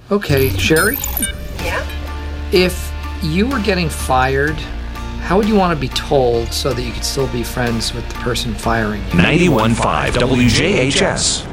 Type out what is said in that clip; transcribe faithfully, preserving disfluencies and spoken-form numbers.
Okay, Sherry? Yeah? If you were getting fired, how would you want to be told so that you could still be friends with the person firing you? ninety-one point five W J H S.